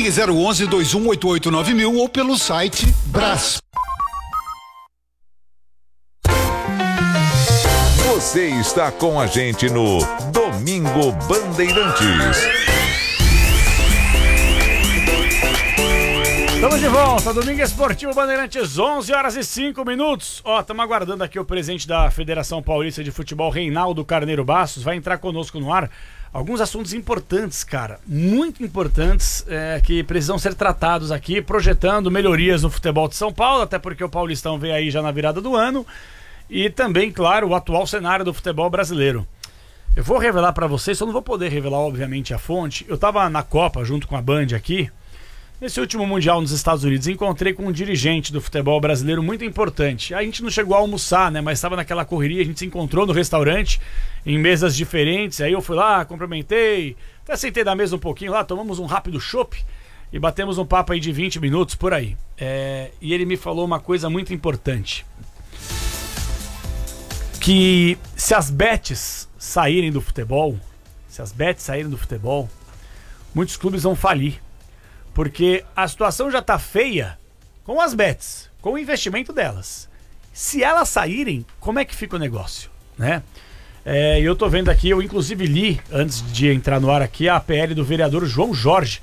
Ligue 011-2188-9000 ou pelo site Brás. Você está com a gente no Domingo Bandeirantes. Estamos de volta, Domingo Esportivo Bandeirantes, 11h05. Estamos aguardando aqui o presidente da Federação Paulista de Futebol, Reinaldo Carneiro Bastos, vai entrar conosco no ar. Alguns assuntos importantes, cara, muito importantes, que precisam ser tratados aqui, projetando melhorias no futebol de São Paulo, até porque o Paulistão vem aí já na virada do ano, e também, claro, o atual cenário do futebol brasileiro. Eu vou revelar para vocês, só não vou poder revelar, obviamente, a fonte. Eu tava na Copa, junto com a Band aqui, nesse último Mundial nos Estados Unidos, encontrei com um dirigente do futebol brasileiro muito importante. A gente não chegou a almoçar, né? Mas estava naquela correria, a gente se encontrou no restaurante, em mesas diferentes. Aí eu fui lá, cumprimentei, até sentei da mesa um pouquinho lá, tomamos um rápido chopp e batemos um papo aí de 20 minutos por aí. E ele me falou uma coisa muito importante. Que se as bets saírem do futebol, muitos clubes vão falir. Porque a situação já tá feia com as bets, com o investimento delas. Se elas saírem, como é que fica o negócio, né? E eu tô vendo aqui, eu inclusive li, antes de entrar no ar aqui, a APL do vereador João Jorge.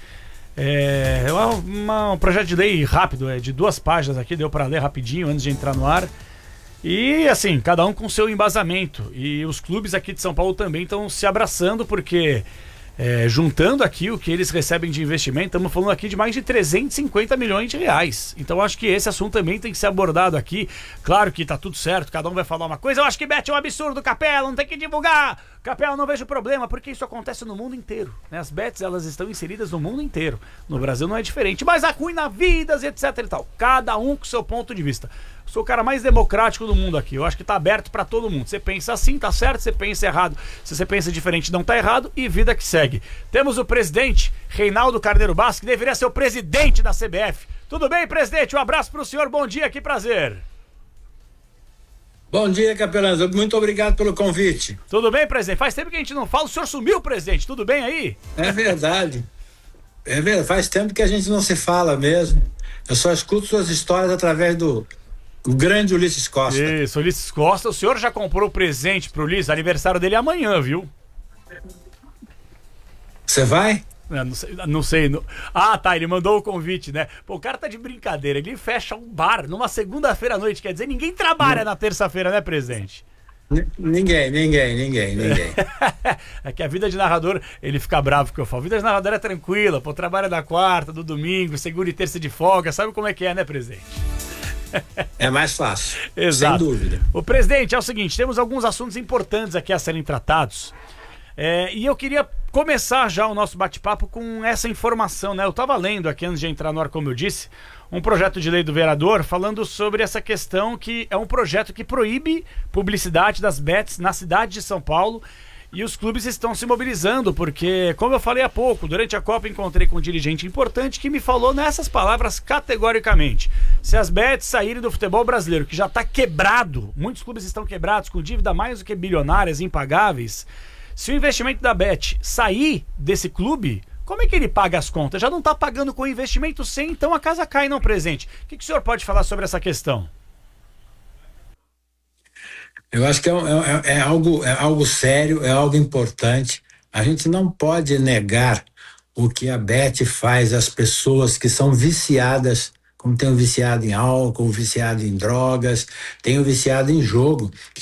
Um projeto de lei rápido, de 2 páginas aqui, deu para ler rapidinho antes de entrar no ar. E assim, cada um com seu embasamento. E os clubes aqui de São Paulo também estão se abraçando, porque... juntando aqui o que eles recebem de investimento, estamos falando aqui de mais de 350 milhões de reais. Então acho que esse assunto também tem que ser abordado aqui. Claro que tá tudo certo, cada um vai falar uma coisa. Eu acho que bet é um absurdo, Capela, não tem que divulgar. Capela, não vejo problema, porque isso acontece no mundo inteiro, né? As bets, elas estão inseridas no mundo inteiro. No Brasil não é diferente, mas arruina vidas e etc e tal. Cada um com seu ponto de vista. Sou o cara mais democrático do mundo aqui. Eu acho que tá aberto pra todo mundo. Você pensa assim, tá certo. Você pensa errado. Se você pensa diferente, não tá errado. E vida que segue. Temos o presidente Reinaldo Carneiro Bastos, que deveria ser o presidente da CBF. Tudo bem, presidente? Um abraço pro senhor. Bom dia, que prazer. Bom dia, Capelão. Muito obrigado pelo convite. Tudo bem, presidente? Faz tempo que a gente não fala. O senhor sumiu, presidente. Tudo bem aí? É verdade. É verdade. Faz tempo que a gente não se fala mesmo. Eu só escuto suas histórias através do grande Ulisses Costa. Isso, Ulisses Costa. O senhor já comprou o presente pro Ulisses? Aniversário dele é amanhã, viu? Você vai? Não sei. Ah, tá, ele mandou o convite, né? Pô, o cara tá de brincadeira. Ele fecha um bar numa segunda-feira à noite. Quer dizer, ninguém trabalha na terça-feira, né, presidente? Ninguém. É que a vida de narrador, ele fica bravo que eu falo. A vida de narrador é tranquila, pô, trabalha na quarta, do domingo, segunda e terça de folga. Sabe como é que é, né, presidente? É mais fácil. Exato. Sem dúvida. O presidente, é o seguinte, temos alguns assuntos importantes aqui a serem tratados. E eu queria começar já o nosso bate-papo com essa informação, né? Eu estava lendo aqui antes de entrar no ar, como eu disse, um projeto de lei do vereador falando sobre essa questão, que é um projeto que proíbe publicidade das bets na cidade de São Paulo. E os clubes estão se mobilizando, porque, como eu falei há pouco, durante a Copa encontrei com um dirigente importante que me falou nessas palavras categoricamente: se as bets saírem do futebol brasileiro, que já está quebrado, muitos clubes estão quebrados, com dívida mais do que bilionárias, impagáveis, se o investimento da bet sair desse clube, como é que ele paga as contas? Já não está pagando com investimento sem, então a casa cai, não, presidente. O que o senhor pode falar sobre essa questão? Eu acho que é algo sério, é algo importante. A gente não pode negar o que a bet faz às pessoas que são viciadas, como tem o viciado em álcool, o viciado em drogas, tem o viciado em jogo.